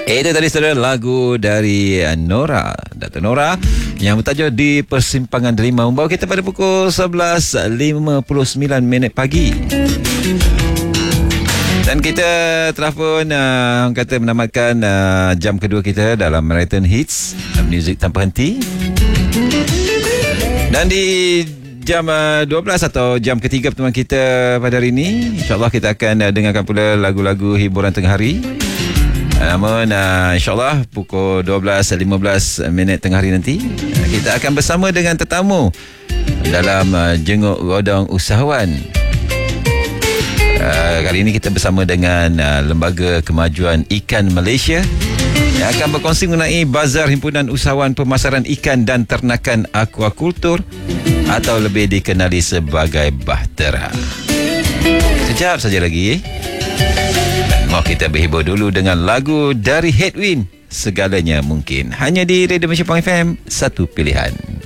Itu tadi saudara lagu dari Nora, Dato' Nora, yang bertajuk Di Persimpangan Delima, membawa kita pada pukul 11.59 pagi. Dan kita telah pun kata menamatkan jam kedua kita dalam Marathon Hits Music Tanpa Henti. Dan di jam 12 atau jam ketiga pertemuan kita pada hari ini, InsyaAllah kita akan dengarkan pula lagu-lagu hiburan tengah hari. Namun insyaAllah pukul 12.15 tengah hari nanti kita akan bersama dengan tetamu dalam Jenguk Rodong Usahawan. Kali ini kita bersama dengan Lembaga Kemajuan Ikan Malaysia yang akan berkongsi mengenai Bazar Himpunan Usahawan Pemasaran Ikan dan Ternakan Aquakultur atau lebih dikenali sebagai Bahtera. Sekejap saja lagi. Mau kita berhibur dulu dengan lagu dari Headwind, Segalanya Mungkin. Hanya di Radio Malaysia FM, satu pilihan.